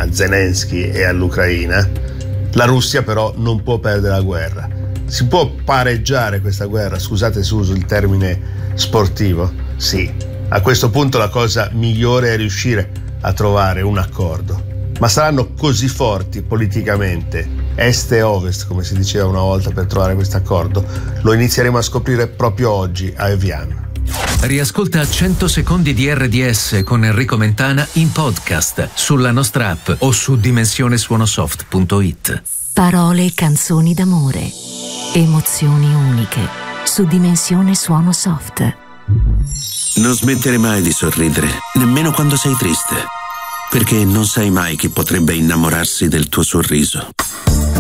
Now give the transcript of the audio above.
a Zelensky e all'Ucraina. La Russia però non può perdere la guerra. Si può pareggiare questa guerra? Scusate se uso il termine sportivo. Sì, a questo punto la cosa migliore è riuscire a trovare un accordo. Ma saranno così forti politicamente est e ovest, come si diceva una volta, per trovare questo accordo? Lo inizieremo a scoprire proprio oggi a Evian. Riascolta 100 secondi di RDS con Enrico Mentana in podcast sulla nostra app o su dimensionesuonosoft.it. Parole e canzoni d'amore, emozioni uniche su Dimensione Suono Soft. Non smettere mai di sorridere, nemmeno quando sei triste, perché non sai mai chi potrebbe innamorarsi del tuo sorriso.